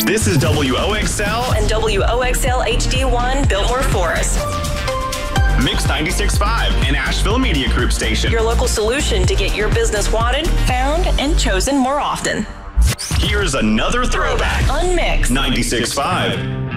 This is WOXL and WOXL HD1 Biltmore Forest. Mix 96.5, an Asheville Media Group station. Your local solution to get your business wanted, found, and chosen more often. Here's another throwback. Unmixed. 96.5.